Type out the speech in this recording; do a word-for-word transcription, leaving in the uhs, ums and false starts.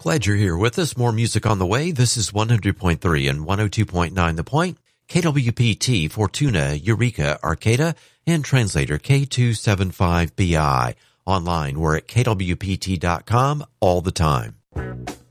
Glad you're here with us. More music on the way. This is one hundred point three and one oh two point nine The Point. K W P T, Fortuna, Eureka, Arcata, and translator K two seventy-five B I. Online, we're at K W P T dot com all the time.